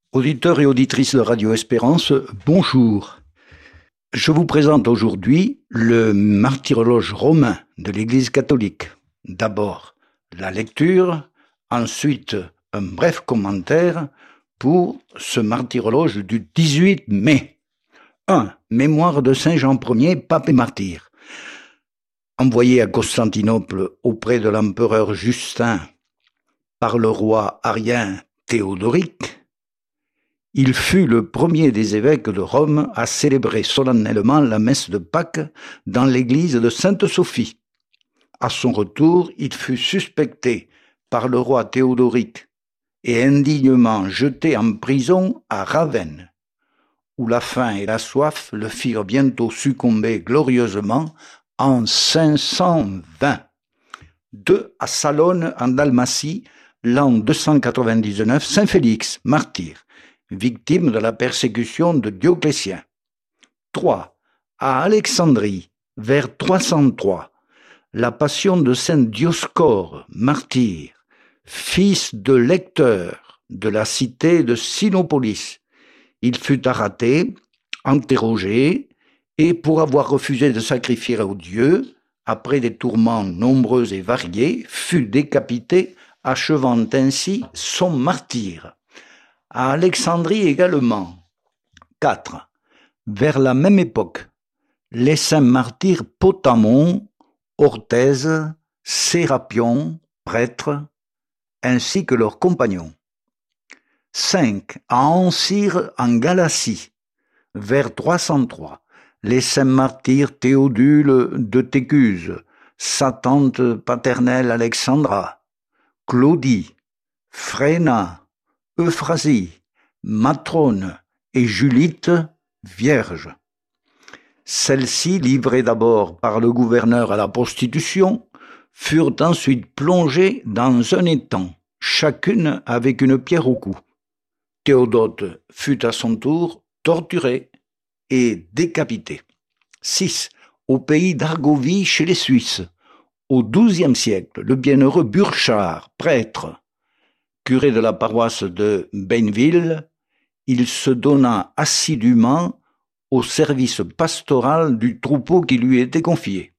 Auditeurs et auditrices de Radio Espérance, bonjour. Je vous présente aujourd'hui le martyrologe romain de l'Église catholique. D'abord, la lecture, ensuite un bref commentaire pour ce martyrologe du 18 mai. 1. Mémoire de Saint Jean Ier, pape et martyr. Envoyé à Constantinople auprès de l'empereur Justin par le roi arien Théodoric, il fut le premier des évêques de Rome à célébrer solennellement la messe de Pâques dans l'église de Sainte-Sophie. À son retour, il fut suspecté par le roi Théodoric et indignement jeté en prison à Ravenne, où la faim et la soif le firent bientôt succomber glorieusement en 520. 2. À Salone, en Dalmatie, l'an 299, Saint Félix, martyr, victime de la persécution de Dioclétien. 3. À Alexandrie, vers 303, la passion de Saint Dioscore, martyr, fils de lecteur de la cité de Sinopolis. Il fut arrêté, interrogé, et pour avoir refusé de sacrifier aux dieux, après des tourments nombreux et variés, fut décapité, achevant ainsi son martyre. À Alexandrie également. 4. Vers la même époque, les saints martyrs Potamon, Orthèse, Sérapion, prêtre, ainsi que leurs compagnons. 5. À Ancyre en Galatie, vers 303, les saints martyrs Théodule de Técuse, sa tante paternelle Alexandra, Claudie, Phréna, Euphrasie, Matrone et Julite, vierges. Celles-ci, livrées d'abord par le gouverneur à la prostitution, furent ensuite plongées dans un étang, chacune avec une pierre au cou. Théodote fut à son tour torturé et décapité. 6. Au pays d'Argovie chez les Suisses, au XIIe siècle, le bienheureux Burchard, prêtre, curé de la paroisse de Benneville, il se donna assidûment au service pastoral du troupeau qui lui était confié.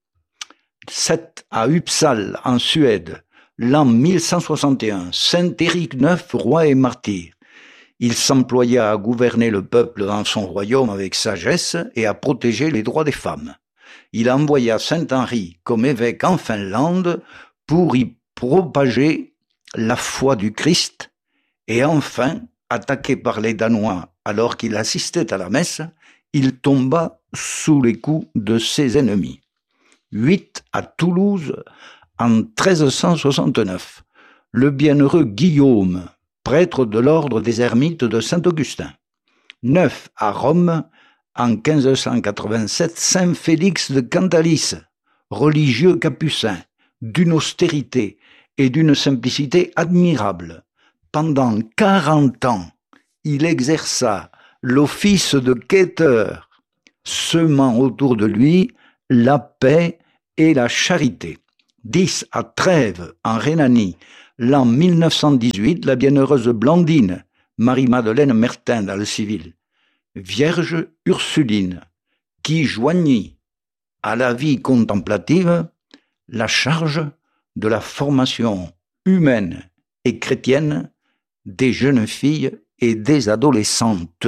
7. À Uppsala, en Suède, l'an 1161, Saint Éric IX, roi et martyr. Il s'employa à gouverner le peuple dans son royaume avec sagesse et à protéger les droits des femmes. Il envoya Saint Henri comme évêque en Finlande pour y propager la foi du Christ, et enfin, attaqué par les Danois alors qu'il assistait à la messe, il tomba sous les coups de ses ennemis. 8. À Toulouse, en 1369, le bienheureux Guillaume, prêtre de l'ordre des ermites de Saint-Augustin. 9. À Rome, en 1587, Saint Félix de Cantalice, religieux capucin, d'une austérité et d'une simplicité admirable. Pendant 40 ans, il exerça l'office de quêteur, semant autour de lui la paix et la charité. 10. À Trèves, en Rhénanie, l'an 1918, la bienheureuse Blandine, Marie-Madeleine Mertin dans le civil, vierge ursuline, qui joignit à la vie contemplative la charge de la formation humaine et chrétienne des jeunes filles et des adolescentes.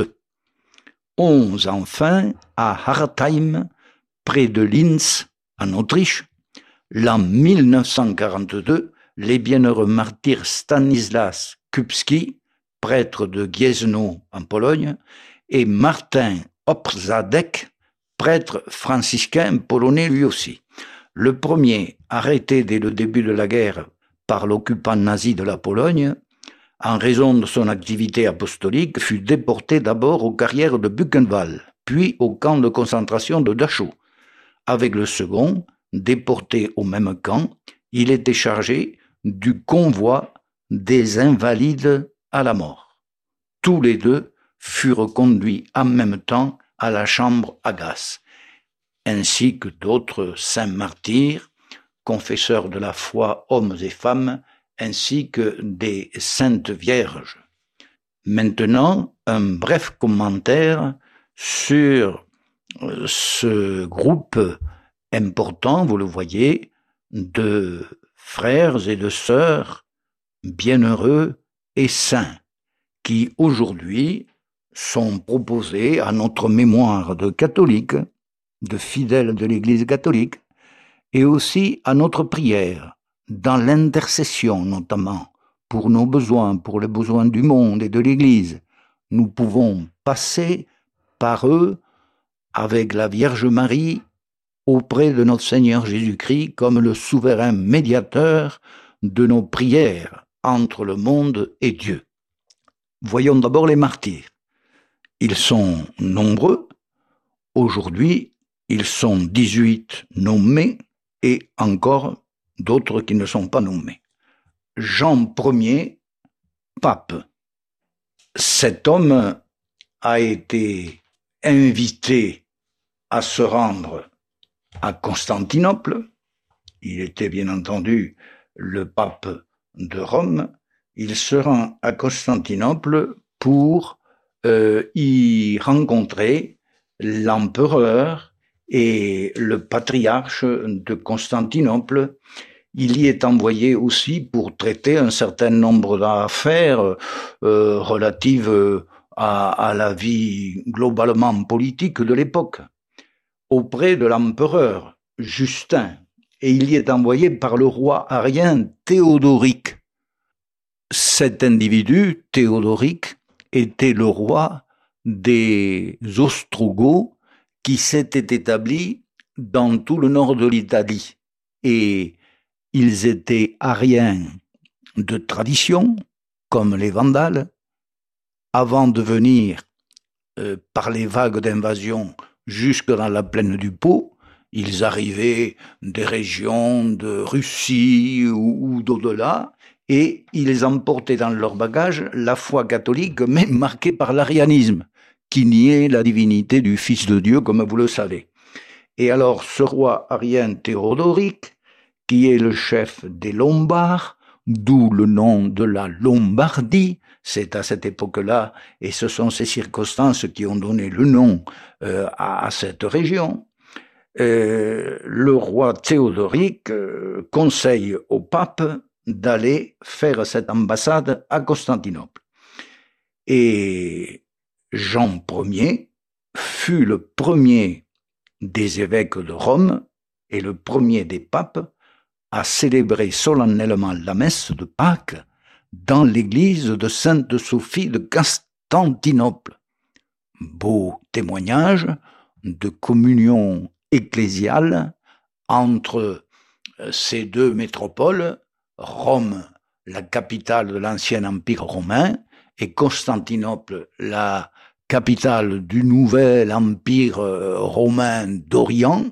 11. Enfin, à Hartheim, près de Linz, en Autriche, l'an 1942, les bienheureux martyrs Stanislas Kupski, prêtre de Gniezno en Pologne, et Martin Obrzadek, prêtre franciscain polonais lui aussi. Le premier, arrêté dès le début de la guerre par l'occupant nazi de la Pologne, en raison de son activité apostolique, fut déporté d'abord aux carrières de Buchenwald, puis au camp de concentration de Dachau. Avec le second, déporté au même camp, il était chargé du convoi des invalides à la mort. Tous les deux furent conduits en même temps à la chambre à gaz, ainsi que d'autres saints martyrs, confesseurs de la foi, hommes et femmes, ainsi que des saintes vierges. Maintenant, un bref commentaire sur ce groupe important, vous le voyez, de frères et de sœurs bienheureux et saints qui aujourd'hui sont proposés à notre mémoire de catholiques, de fidèles de l'Église catholique, et aussi à notre prière, dans l'intercession notamment, pour nos besoins, pour les besoins du monde et de l'Église. Nous pouvons passer par eux avec la Vierge Marie auprès de notre Seigneur Jésus-Christ comme le souverain médiateur de nos prières entre le monde et Dieu. Voyons d'abord les martyrs. Ils sont nombreux. Aujourd'hui, ils sont 18 nommés et encore d'autres qui ne sont pas nommés. Jean Ier, pape. Cet homme a été invité à se rendre à Constantinople. Il était bien entendu le pape de Rome. Il se rend à Constantinople pour y rencontrer l'empereur et le patriarche de Constantinople. Il y est envoyé aussi pour traiter un certain nombre d'affaires relatives à la vie globalement politique de l'époque, auprès de l'empereur Justin. Et il y est envoyé par le roi arien Théodoric. Cet individu, Théodoric, était le roi des Ostrogoths qui s'étaient établis dans tout le nord de l'Italie. Et ils étaient ariens de tradition, comme les Vandales, avant de venir par les vagues d'invasion jusque dans la plaine du Pô. Ils arrivaient des régions de Russie ou d'au-delà, et ils emportaient dans leur bagage la foi catholique, mais marquée par l'arianisme, qui niait la divinité du Fils de Dieu, comme vous le savez. Et alors, ce roi arien Théodoric, qui est le chef des Lombards, d'où le nom de la Lombardie, c'est à cette époque-là, et ce sont ces circonstances qui ont donné le nom à cette région. Le roi Théodoric conseille au pape d'aller faire cette ambassade à Constantinople. Et Jean Ier fut le premier des évêques de Rome et le premier des papes à célébrer solennellement la messe de Pâques dans l'église de Sainte-Sophie de Constantinople. Beau témoignage de communion ecclésiale entre ces deux métropoles, Rome, la capitale de l'ancien empire romain, et Constantinople, la capitale du nouvel empire romain d'Orient.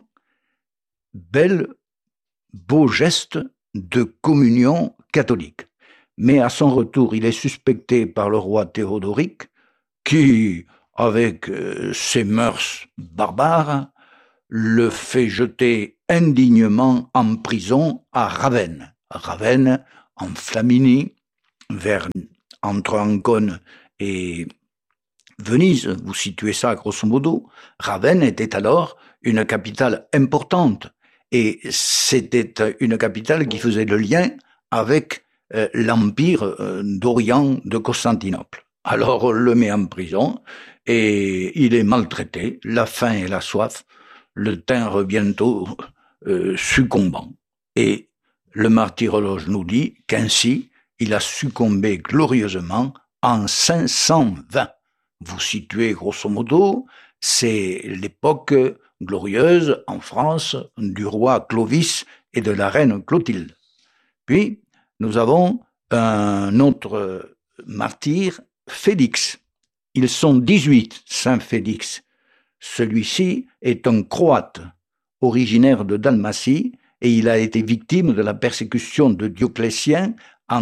Beau geste de communion catholique. Mais à son retour, il est suspecté par le roi Théodoric, qui, avec ses mœurs barbares, le fait jeter indignement en prison à Ravenne. Ravenne, en Flaminie, entre Ancône et Venise, vous situez ça grosso modo. Ravenne était alors une capitale importante, et c'était une capitale qui faisait le lien avec l'empire d'Orient de Constantinople. Alors on le met en prison et il est maltraité, la faim et la soif le tinrent bientôt succombant. Et le martyrologe nous dit qu'ainsi il a succombé glorieusement en 520. Vous situez grosso modo, c'est l'époque glorieuse en France du roi Clovis et de la reine Clotilde. Puis, nous avons un autre martyr, Félix. Ils sont 18, Saint Félix. Celui-ci est un Croate, originaire de Dalmatie, et il a été victime de la persécution de Dioclétien en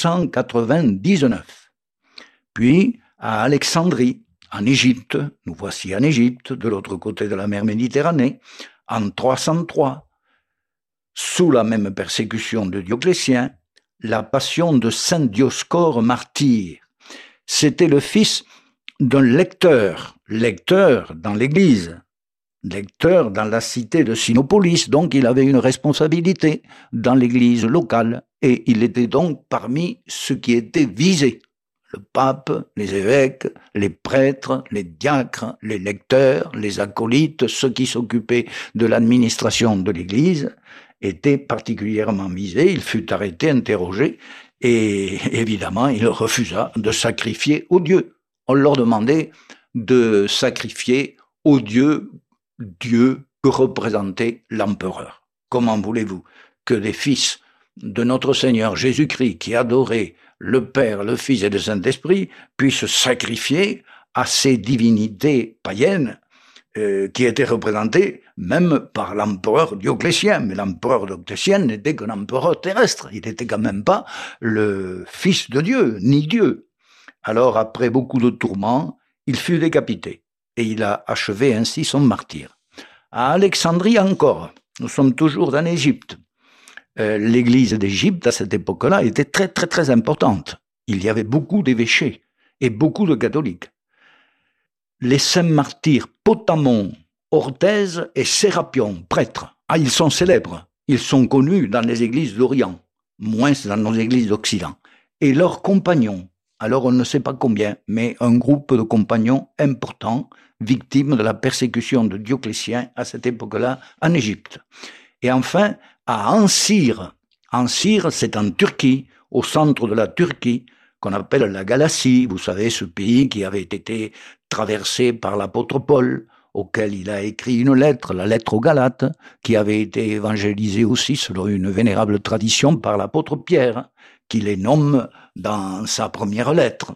299. Puis, à Alexandrie, en Égypte, nous voici en Égypte, de l'autre côté de la mer Méditerranée, en 303. Sous la même persécution de Dioclétien, la passion de Saint Dioscore martyr. C'était le fils d'un lecteur dans l'église, lecteur dans la cité de Sinopolis, donc il avait une responsabilité dans l'église locale, et il était donc parmi ceux qui étaient visés. Le pape, les évêques, les prêtres, les diacres, les lecteurs, les acolytes, ceux qui s'occupaient de l'administration de l'église, étaient particulièrement visés. Il fut arrêté, interrogé, et évidemment, il refusa de sacrifier aux dieux. On leur demandait de sacrifier aux dieux que représentait l'empereur. Comment voulez-vous que des fils de notre Seigneur Jésus-Christ, qui adorait le Père, le Fils et le Saint-Esprit, puissent sacrifier à ces divinités païennes qui étaient représentées même par l'empereur Dioclétien. Mais l'empereur Dioclétien n'était qu'un empereur terrestre, il n'était quand même pas le fils de Dieu, ni Dieu. Alors, après beaucoup de tourments, il fut décapité, et il a achevé ainsi son martyre. À Alexandrie encore, nous sommes toujours en Égypte. L'église d'Égypte, à cette époque-là, était très, très, très importante. Il y avait beaucoup d'évêchés et beaucoup de catholiques. Les saints martyrs Potamon, Orthèse et Sérapion, prêtres, ils sont célèbres. Ils sont connus dans les églises d'Orient, moins dans nos églises d'Occident. Et leurs compagnons, alors on ne sait pas combien, mais un groupe de compagnons importants, victimes de la persécution de Dioclétien à cette époque-là en Égypte. Et enfin, à Ancyre. Ancyre, c'est en Turquie, au centre de la Turquie, qu'on appelle la Galatie. Vous savez, ce pays qui avait été traversé par l'apôtre Paul, auquel il a écrit une lettre, la lettre aux Galates, qui avait été évangélisée aussi selon une vénérable tradition par l'apôtre Pierre, qui les nomme dans sa première lettre.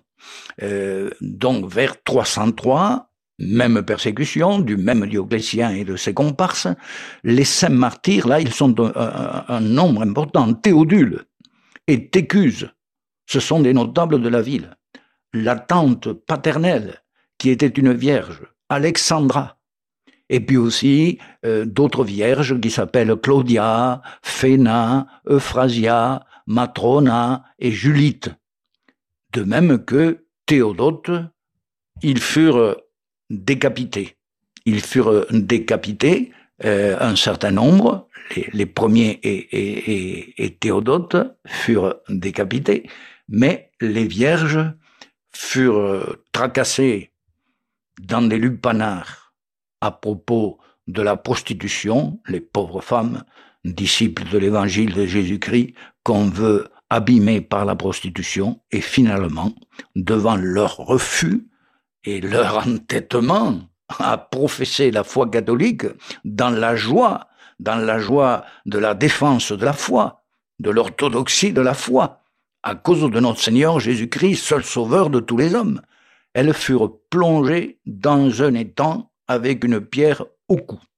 Donc vers 303, même persécution, du même Dioclétien et de ses comparses, les saints martyrs, là, ils sont un nombre important. Théodule et Técuse, ce sont des notables de la ville. La tante paternelle, qui était une vierge, Alexandra, et puis aussi d'autres vierges qui s'appellent Claudia, Phéna, Euphrasia, Matrona et Julite. De même que Théodote, ils furent décapités. Ils furent décapités, un certain nombre, les premiers et Théodote furent décapités, mais les vierges furent tracassées dans des lupanars à propos de la prostitution, les pauvres femmes, disciples de l'évangile de Jésus-Christ, qu'on veut abîmer par la prostitution, et finalement, devant leur refus et leur entêtement à professer la foi catholique dans la joie de la défense de la foi, de l'orthodoxie de la foi, à cause de notre Seigneur Jésus-Christ, seul sauveur de tous les hommes. Elles furent plongées dans un étang avec une pierre au cou.